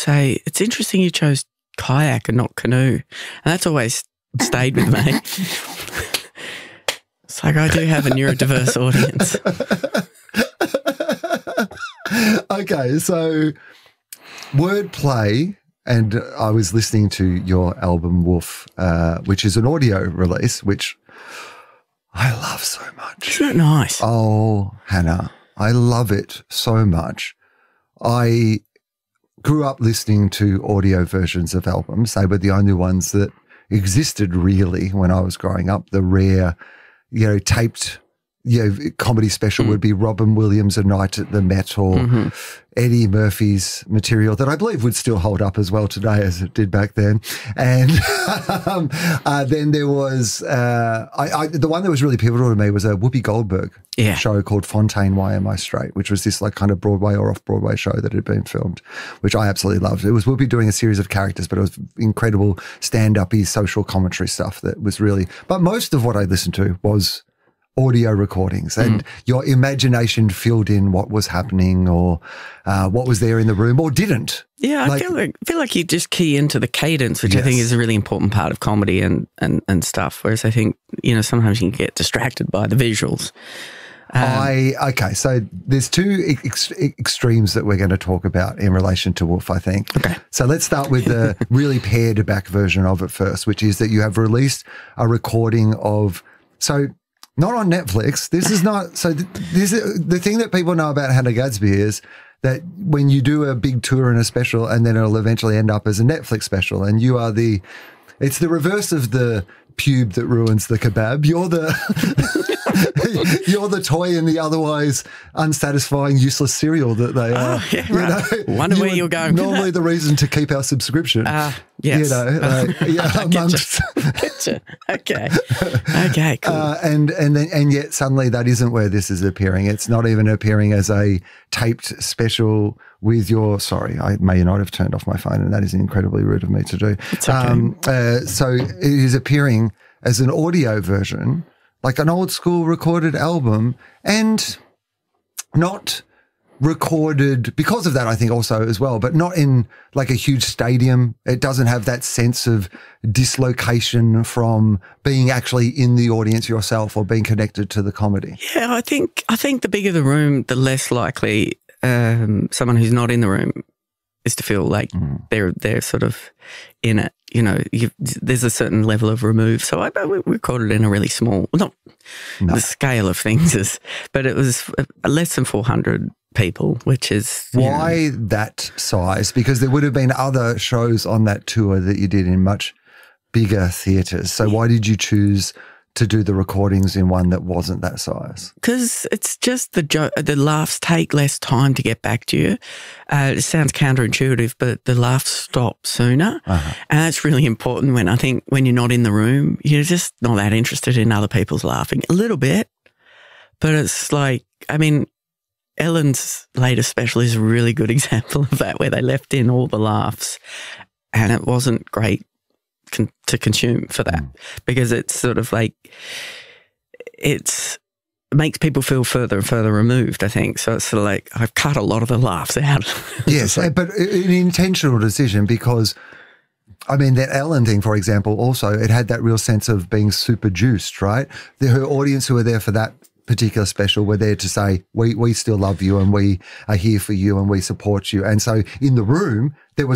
say, it's interesting you chose kayak and not canoe. And that's always stayed with me. It's like I do have a neurodiverse audience. Okay, so wordplay, and I was listening to your album Wolf, which is an audio release, which I love so much. Isn't it nice? Oh, Hannah, I love it so much. I grew up listening to audio versions of albums. They were the only ones that existed really when I was growing up. The rare, taped, comedy special would be Robin Williams' A Night at the Met or Eddie Murphy's material that I believe would still hold up as well today as it did back then. And then there was the one that was really pivotal to me was a Whoopi Goldberg show called Fontaine, Why Am I Straight, which was this like kind of Broadway or off-Broadway show that had been filmed, which I absolutely loved. It was Whoopi doing a series of characters, but it was incredible stand-up-y social commentary stuff that was really – but most of what I listened to was – audio recordings, and your imagination filled in what was happening or what was there in the room or didn't. Yeah, I feel like you just key into the cadence, which I think is a really important part of comedy and stuff, whereas I think, sometimes you can get distracted by the visuals. Okay, so there's two extremes that we're going to talk about in relation to Wolf, I think. Okay. So let's start with the really pared back version of it first, which is that you have released a recording of, not on Netflix. This is not, so this is, the thing that people know about Hannah Gadsby is that when you do a big tour and a special, and then it'll eventually end up as a Netflix special, and you are it's the reverse of the pube that ruins the kebab. You're the toy in the otherwise unsatisfying, useless cereal that they are. Yeah, right. Wonder where you're going. Normally the reason to keep our subscription. Yes. Amongst. Getcha. Okay, cool. And yet suddenly that isn't where this is appearing. It's not even appearing as a taped special with your, sorry, I may not have turned off my phone, and that is incredibly rude of me to do. It's okay. So it is appearing as an audio version, like an old school recorded album, and not recorded because of that, I think also as well, but not in like a huge stadium. It doesn't have that sense of dislocation from being actually in the audience yourself or being connected to the comedy. Yeah, I think the bigger the room, the less likely someone who's not in the room is to feel like they're sort of in it. There's a certain level of remove. So I we recorded in a really small, the scale of things is, but it was less than 400 people, which is why that size? Because there would have been other shows on that tour that you did in much bigger theatres. So why did you choose to do the recordings in one that wasn't that size? Because it's just the laughs take less time to get back to you. It sounds counterintuitive, but the laughs stop sooner. And that's really important when you're not in the room. You're just not that interested in other people's laughing. A little bit, but it's like, Ellen's latest special is a really good example of that, where they left in all the laughs and it wasn't great to consume for that, because it's sort of like it makes people feel further and further removed, I think. So it's sort of like I've cut a lot of the laughs out. Yes, but an intentional decision, because that Ellen thing, for example, also it had that real sense of being super juiced, right? Her audience who were there for that particular special were there to say, we still love you and we are here for you and we support you. And so in the room, there